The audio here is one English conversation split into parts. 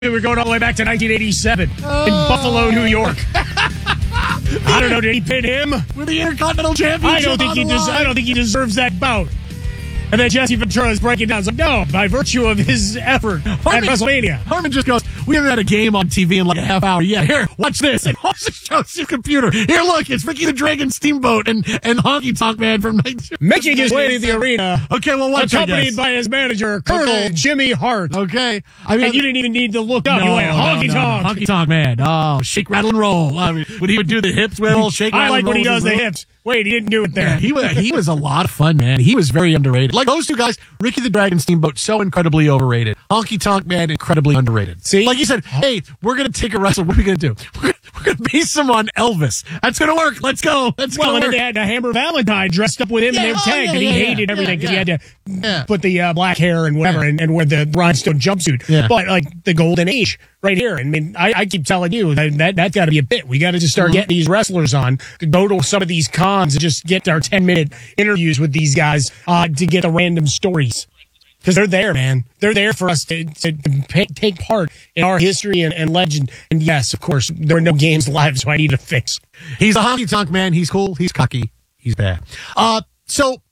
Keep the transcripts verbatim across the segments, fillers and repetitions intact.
We're going all the way back to nineteen eighty-seven Oh. in Buffalo, New York. I don't know. Did he pin him? With the Intercontinental Championship. I don't think on he the des- line. I don't think he deserves that bout. And then Jesse Ventura is breaking down. It's like, no, by virtue of his effort at Harmon- WrestleMania. Harmon just goes, we haven't had a game on T V in like a half hour. Yeah, here, watch this. And also shows his computer. Here, look, it's Ricky the Dragon Steamboat and, and Honky Tonk Man from nineteen Making his way to the arena, Okay, well, watch I accompanied guess. by his manager, Colonel Okay. Jimmy Hart. Okay. I mean, And you didn't even need to look up. no, you went, no, honky no, tonk. no, Honky Tonk Man. Oh, shake, rattle, and roll. I mean, when he would do the hips, well, shake, I rattle, like and when he roll does with the his hips. Wait, he didn't do it there. Yeah, he was he was a lot of fun, man. He was very underrated. Like those two guys, Ricky the Dragon Steamboat, so incredibly overrated. Honky Tonk Man, incredibly underrated. See? Like you said, hey, we're gonna take a wrestle. What are we gonna do? We're, we're gonna base him on Elvis. That's gonna work. Let's go. Let's Well, go. and then they had uh, Hammer Valentine dressed up with him Yeah, and they were oh, tagged, yeah, and he yeah, hated yeah, everything because yeah. he had to Yeah. put the uh, black hair and whatever, Yeah. and, and wear the rhinestone jumpsuit. Yeah. But like the golden age right here. I mean, I, I keep telling you that, that that's got to be a bit. We got to just start Mhm. getting these wrestlers on, to go to some of these cons and just get our ten minute interviews with these guys uh, to get the random stories. Because they're there, man. They're there for us to, to, to pay, take part in our history and, and legend. And yes, of course, there are no games live, so I need to fix. He's a Honky Tonk Man. He's cool. He's cocky. He's bad. Uh, so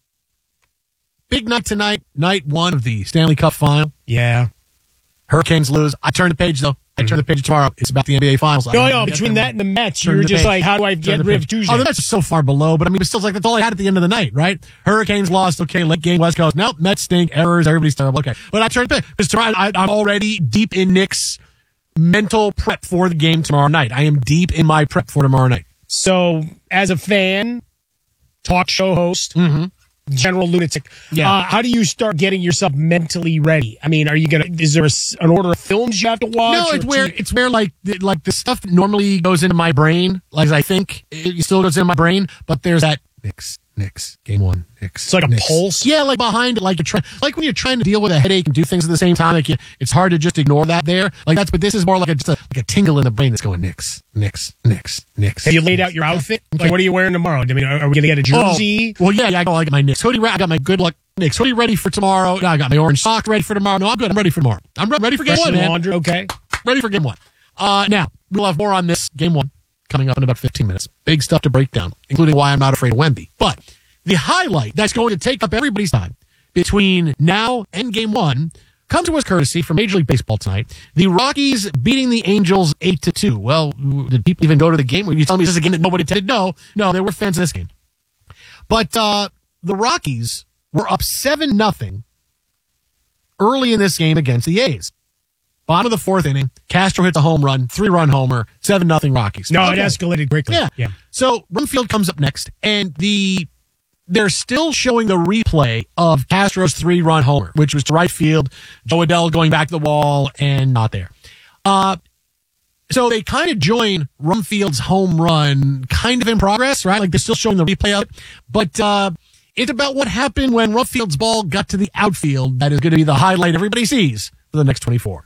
big night tonight. Night one of the Stanley Cup final. Yeah. Hurricanes lose. I turn the page though. I turn the page tomorrow. It's about the N B A Finals. I No, don't no, get between them. that and the Mets, you Turn were the just page. like, how do I Turn get the rid of page. Tuesday? Oh, the Mets are so far below, but I mean, it's still like that's all I had at the end of the night, right? Hurricanes lost. Okay, late game. West Coast. Nope. Mets stink. Errors. Everybody's terrible. Okay, but I turned the page because tomorrow I, I'm already deep in Nick's mental prep for the game tomorrow night. I am deep in my prep for tomorrow night. So, as a fan, talk show host, general lunatic, Yeah. uh, how do you start getting yourself mentally ready? I mean, are you gonna? Is there a s an order of films you have to watch? No, or it's where T V? it's where like the, like the stuff that normally goes into my brain, like I think it still goes into my brain, but there's that Knicks, Knicks, game one, Knicks. It's like a Knicks. pulse? Yeah, like behind it, like you're trying, like when you're trying to deal with a headache and do things at the same time, like you, it's hard to just ignore that there. Like that's, but this is more like a just a, like a tingle in the brain that's going Knicks, Knicks, Knicks, Knicks. Have you laid out your outfit? Like, what are you wearing tomorrow? I mean, are, are we gonna get a jersey? Oh, well, yeah, yeah, I got, I got my Knicks hoodie. re- I got my good luck Knicks hoodie ready for tomorrow. I got my orange sock ready for tomorrow. No, I'm good. I'm ready for tomorrow. I'm re- ready for game Fresh one, and man. laundry, okay. Ready for game one. Uh, now, we'll have more on this game one coming up in about fifteen minutes. Big stuff to break down, including why I'm not afraid of Wemby. But the highlight that's going to take up everybody's time between now and game one comes to us courtesy from Major League Baseball tonight. The Rockies beating the Angels eight to two. Well, did people even go to the game? Were you telling me this is a game that nobody attended? No, no, there were fans in this game. But uh, the Rockies were up seven nothing early in this game against the A's. Bottom of the fourth inning, Castro hits a home run, three-run homer, seven nothing Rockies. No, Okay. it escalated quickly. Yeah. yeah. So Rumfield comes up next, and the they're still showing the replay of Castro's three-run homer, which was to right field, Joe Adele going back to the wall, and not there. Uh, so they kind of join Rumfield's home run kind of in progress, right? Like they're still showing the replay of it. But uh, it's about what happened when Rumfield's ball got to the outfield that is going to be the highlight everybody sees for the next twenty-four.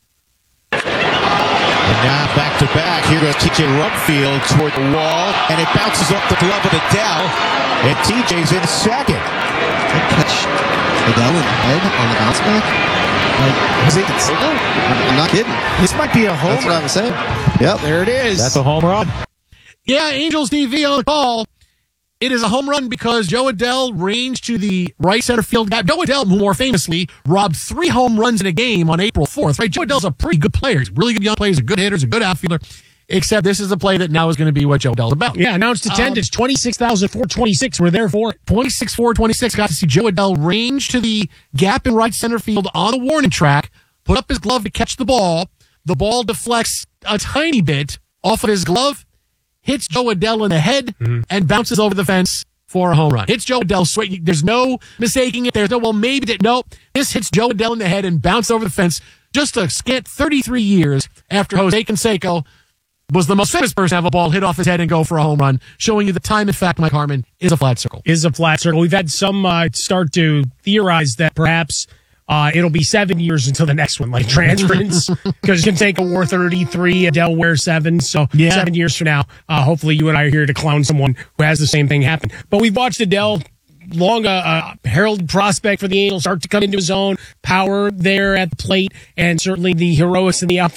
And now back to back. Here goes T J Rumfield toward the wall, and it bounces off the glove of Adele, and T J's in second. Good catch. Adele in the head on the bounce back. Like, is it? I'm not kidding. This might be a home. That's what I was saying. Yep. There it is. That's a home run. Yeah, Angels T V on the call. It is a home run because Joe Adele ranged to the right center field gap. Joe Adele, who more famously robbed three home runs in a game on April fourth, right? Joe Adele's a pretty good player. He's a really good young player. He's a good hitter. He's a good outfielder. Except this is the play that now is going to be what Joe Adele's about. Yeah, announced attendance, twenty-six thousand four hundred twenty-six. We're there for it. twenty-six four twenty-six. Got to see Joe Adele range to the gap in right center field on the warning track, put up his glove to catch the ball. The ball deflects a tiny bit off of his glove, hits Joe Adele in the head, and bounces over the fence for a home run. Hits Joe Adele straight. There's no mistaking it. There's no, well, maybe that. No, this hits Joe Adele in the head and bounced over the fence just a scant thirty-three years after Jose Canseco was the most famous person to have a ball hit off his head and go for a home run, showing you the time, in fact, Mike Harmon, is a flat circle. Is a flat circle. We've had some uh, start to theorize that perhaps uh, it'll be seven years until the next one, like transference, because you can take a War thirty-three, a Delaware seven. So Yeah. seven years from now, uh, hopefully you and I are here to clown someone who has the same thing happen. But we've watched Adele, long a uh, uh, heralded prospect for the Angels, start to come into his own, power there at the plate, and certainly the heroics in the outfield.